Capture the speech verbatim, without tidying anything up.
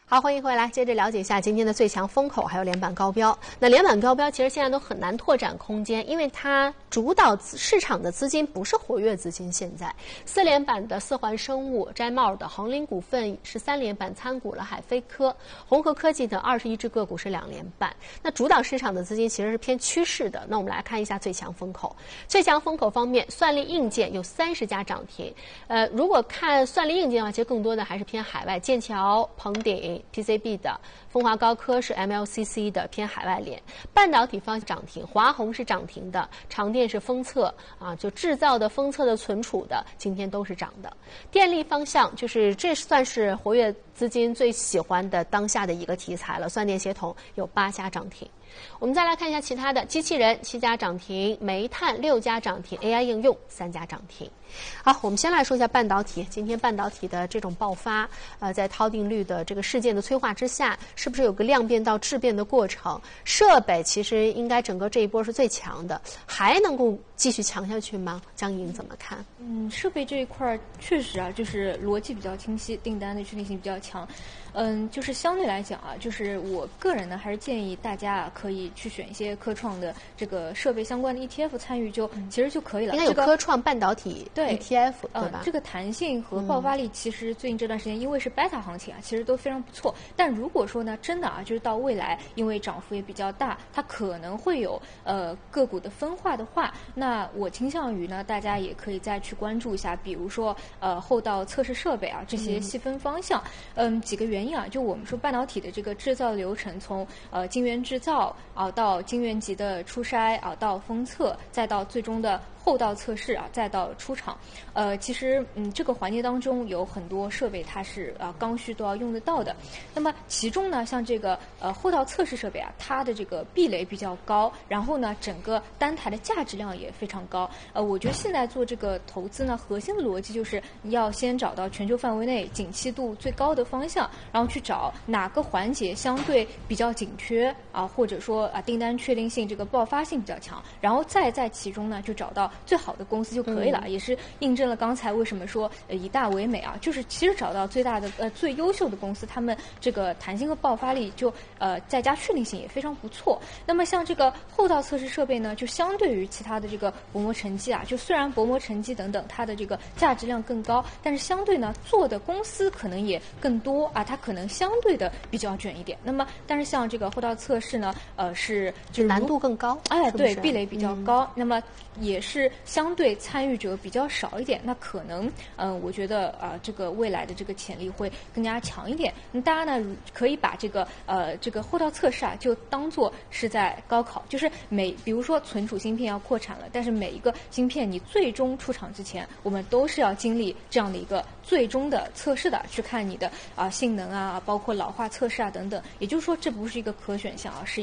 好，欢迎回来，接着了解一下今天的最强风口还有联板高标。那联板高标其实现在都很难拓展空间，因为它主导市场的资金不是活跃资金。现在四连板的四环生物、摘帽的恒林股份是三连板参股了海飞科、红河科技等二十一只个股是两连板。那主导市场的资金其实是偏趋势的。那我们来看一下最强风口。最强风口方面，算力硬件有三十家涨停。呃，如果看算力硬件的话，其实更多的还是偏海外，剑桥、鹏鼎。P C B 的风华高科是 M L C C 的偏海外联，半导体方涨停，华虹是涨停的，长电是封测啊，就制造的、封测的、存储的，今天都是涨的。电力方向就是这算是活跃资金最喜欢的当下的一个题材了，算电协同有八家涨停。我们再来看一下其他的，机器人七家涨停，煤炭六家涨停 ，A I 应用三家涨停。好，我们先来说一下半导体。今天半导体的这种爆发，呃，在涛定律的这个事件的催化之下，是不是有个量变到质变的过程？设备其实应该整个这一波是最强的，还能够继续强下去吗？江莹怎么看？ 嗯，设备这一块确实啊，就是逻辑比较清晰，订单的确定性比较强。嗯，就是相对来讲啊，就是我个人呢，还是建议大家啊，可以去选一些科创的这个设备相关的 E T F 参与就，就其实就可以了。 应该有科创半导体对 E T F 对吧？ 呃，这个弹性和爆发力其实最近这段时间，因为是 beta 行情啊，其实都非常不错。但如果说呢，真的啊，就是到未来，因为涨幅也比较大，它可能会有呃个股的分化的话，那我倾向于呢，大家也可以再去关注一下，比如说呃后道测试设备啊这些细分方向。嗯，几个原因啊，就我们说半导体的这个制造流程，从呃晶圆制造啊到晶圆级的初筛啊到封测，再到最终的后道测试啊，再到出厂，呃，其实嗯，这个环节当中有很多设备它是啊、呃、刚需都要用得到的。那么其中呢，像这个呃后道测试设备啊，它的这个壁垒比较高，然后呢，整个单台的价值量也非常高。呃，我觉得现在做这个投资呢，核心的逻辑就是要先找到全球范围内景气度最高的方向，然后去找哪个环节相对比较紧缺啊，或者说啊订单确定性这个爆发性比较强，然后再在其中呢就找到最好的公司就可以了，嗯、也是印证了刚才为什么说呃以大为美啊，就是其实找到最大的呃最优秀的公司，他们这个弹性和爆发力就呃再加确定性也非常不错。那么像这个后道测试设备呢，就相对于其他的这个薄膜沉积啊，就虽然薄膜沉积等等它的这个价值量更高，但是相对呢做的公司可能也更多啊，它可能相对的比较卷一点。那么但是像这个后道测试呢，呃是就难度更高， 哎是不是对，壁垒比较高，嗯、那么也是相对参与者比较少一点，那可能嗯、呃，我觉得啊、呃，这个未来的这个潜力会更加强一点。那大家呢可以把这个呃这个后道测试啊，就当做是在高考，就是每比如说存储芯片要扩产了，但是每一个芯片你最终出厂之前，我们都是要经历这样的一个最终的测试的，去看你的啊、呃、性能啊，包括老化测试啊等等。也就是说，这不是一个可选项啊，是